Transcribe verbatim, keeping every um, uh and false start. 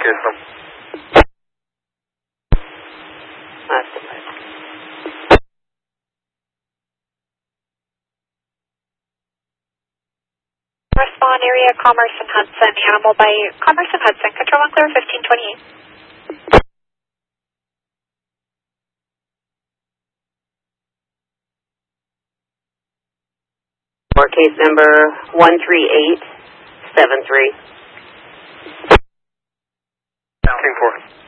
case number. Last device. Respond area Commerce and Hudson, Animal by Commerce and Hudson, control and clear fifteen twenty-eight. Or case number one three eight seven three. King four.